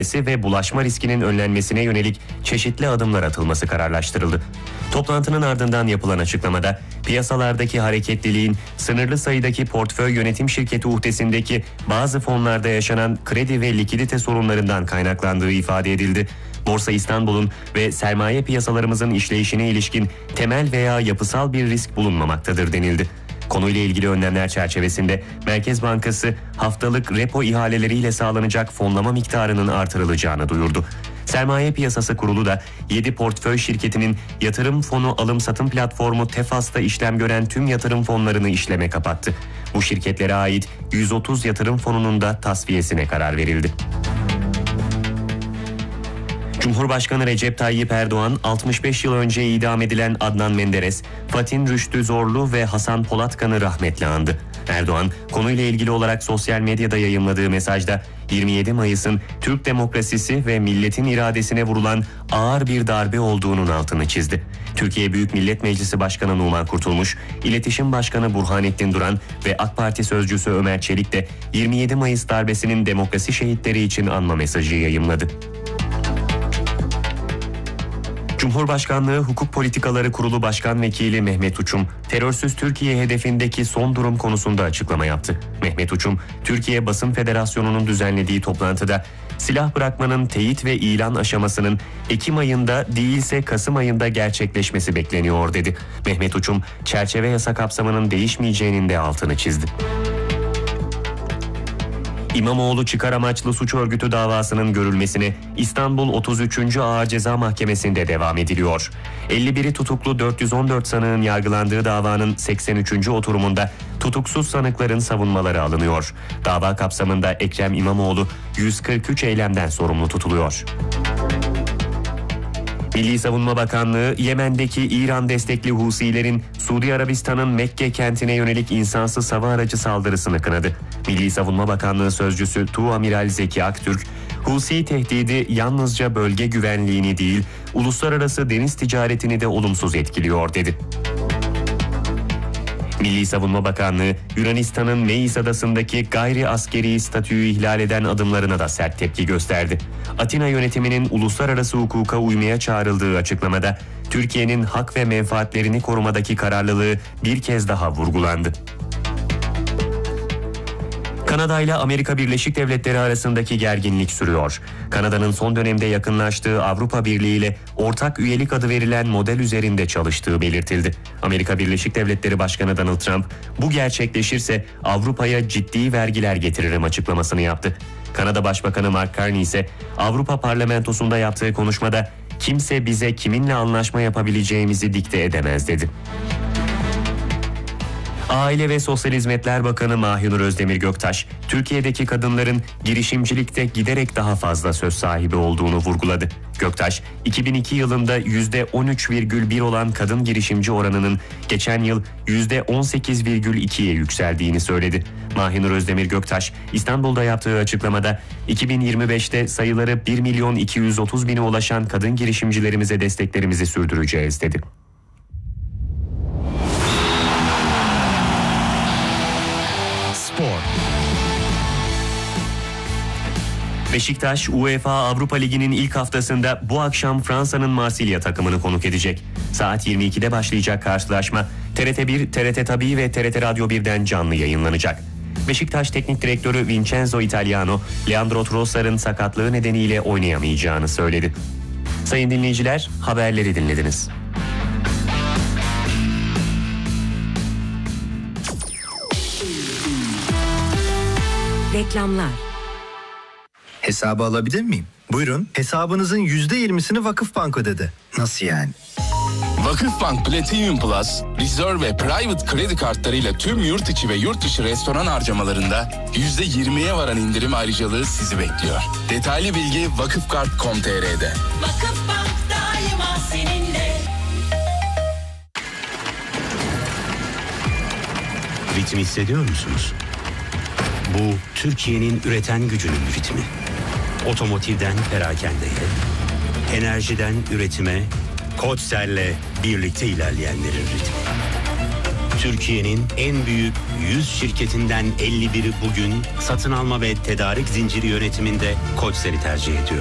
ve bulaşma riskinin önlenmesine yönelik çeşitli adımlar atılması kararlaştırıldı. Toplantının ardından yapılan açıklamada piyasalardaki hareketliliğin sınırlı sayıdaki portföy yönetim şirketi uhdesindeki bazı fonlarda yaşanan kredi ve likidite sorunlarından kaynaklandığı ifade edildi. Borsa İstanbul'un ve sermaye piyasalarımızın işleyişine ilişkin temel veya yapısal bir risk bulunmamaktadır denildi. Konuyla ilgili önlemler çerçevesinde Merkez Bankası haftalık repo ihaleleriyle sağlanacak fonlama miktarının artırılacağını duyurdu. Sermaye Piyasası Kurulu da 7 portföy şirketinin yatırım fonu alım-satım platformu Tefas'ta işlem gören tüm yatırım fonlarını işleme kapattı. Bu şirketlere ait 130 yatırım fonunun da tasfiyesine karar verildi. Cumhurbaşkanı Recep Tayyip Erdoğan, 65 yıl önce idam edilen Adnan Menderes, Fatin Rüştü Zorlu ve Hasan Polatkan'ı rahmetle andı. Erdoğan, konuyla ilgili olarak sosyal medyada yayımladığı mesajda 27 Mayıs'ın Türk demokrasisi ve milletin iradesine vurulan ağır bir darbe olduğunun altını çizdi. Türkiye Büyük Millet Meclisi Başkanı Numan Kurtulmuş, İletişim Başkanı Burhanettin Duran ve AK Parti Sözcüsü Ömer Çelik de 27 Mayıs darbesinin demokrasi şehitleri için anma mesajı yayımladı. Cumhurbaşkanlığı Hukuk Politikaları Kurulu Başkan Vekili Mehmet Uçum, terörsüz Türkiye hedefindeki son durum konusunda açıklama yaptı. Mehmet Uçum, Türkiye Basın Federasyonu'nun düzenlediği toplantıda silah bırakmanın teyit ve ilan aşamasının Ekim ayında değilse Kasım ayında gerçekleşmesi bekleniyor dedi. Mehmet Uçum, çerçeve yasa kapsamının değişmeyeceğinin de altını çizdi. İmamoğlu çıkar amaçlı suç örgütü davasının görülmesine İstanbul 33. Ağır Ceza Mahkemesi'nde devam ediliyor. 51'i tutuklu 414 sanığın yargılandığı davanın 83. oturumunda tutuksuz sanıkların savunmaları alınıyor. Dava kapsamında Ekrem İmamoğlu 143 eylemden sorumlu tutuluyor. Milli Savunma Bakanlığı, Yemen'deki İran destekli Husilerin Suudi Arabistan'ın Mekke kentine yönelik insansız hava aracı saldırısını kınadı. Milli Savunma Bakanlığı Sözcüsü Tuğamiral Zeki Aktürk, Husi tehdidi yalnızca bölge güvenliğini değil, uluslararası deniz ticaretini de olumsuz etkiliyor dedi. Milli Savunma Bakanlığı, Yunanistan'ın Meis adasındaki gayri askeri statüyü ihlal eden adımlarına da sert tepki gösterdi. Atina yönetiminin uluslararası hukuka uymaya çağrıldığı açıklamada, Türkiye'nin hak ve menfaatlerini korumadaki kararlılığı bir kez daha vurgulandı. Kanada ile Amerika Birleşik Devletleri arasındaki gerginlik sürüyor. Kanada'nın son dönemde yakınlaştığı Avrupa Birliği ile ortak üyelik adı verilen model üzerinde çalıştığı belirtildi. Amerika Birleşik Devletleri Başkanı Donald Trump, bu gerçekleşirse Avrupa'ya ciddi vergiler getiririm açıklamasını yaptı. Kanada Başbakanı Mark Carney ise Avrupa Parlamentosu'nda yaptığı konuşmada kimse bize kiminle anlaşma yapabileceğimizi dikte edemez dedi. Aile ve Sosyal Hizmetler Bakanı Mahinur Özdemir Göktaş, Türkiye'deki kadınların girişimcilikte giderek daha fazla söz sahibi olduğunu vurguladı. Göktaş, 2002 yılında %13,1 olan kadın girişimci oranının geçen yıl %18,2'ye yükseldiğini söyledi. Mahinur Özdemir Göktaş, İstanbul'da yaptığı açıklamada 2025'te sayıları 1.230.000'e ulaşan kadın girişimcilerimize desteklerimizi sürdüreceğiz dedi. Beşiktaş, UEFA Avrupa Ligi'nin ilk haftasında bu akşam Fransa'nın Marsilya takımını konuk edecek. Saat 22'de başlayacak karşılaşma TRT1, TRT Tabii ve TRT Radyo 1'den canlı yayınlanacak. Beşiktaş Teknik Direktörü Vincenzo Italiano, Leandro Trossard'ın sakatlığı nedeniyle oynayamayacağını söyledi. Sayın dinleyiciler, haberleri dinlediniz. Reklamlar. Hesabı alabilir miyim? Buyurun. Hesabınızın %20'sini Vakıfbank ödedi. Nasıl yani? Vakıfbank Platinum Plus, Reserve ve Private kredi kartlarıyla tüm yurt içi ve yurt dışı restoran harcamalarında %20'ye varan indirim ayrıcalığı sizi bekliyor. Detaylı bilgi vakıfkart.com.tr'de. Vakıfbank daima seninle. Ritmi hissediyor musunuz? Bu Türkiye'nin üreten gücünün ritmi. Otomotivden perakendeye, enerjiden üretime, Koçser'le birlikte ilerleyenlerin ritmi. Türkiye'nin en büyük 100 şirketinden 51'i bugün satın alma ve tedarik zinciri yönetiminde Koçser'i tercih ediyor.